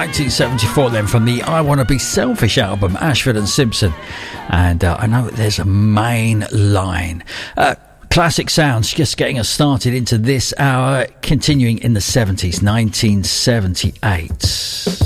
1974 then, from the I Wanna Be Selfish album, Ashford and Simpson. And I know there's a main line. Classic sounds just getting us started into this hour, continuing in the 70s, 1978.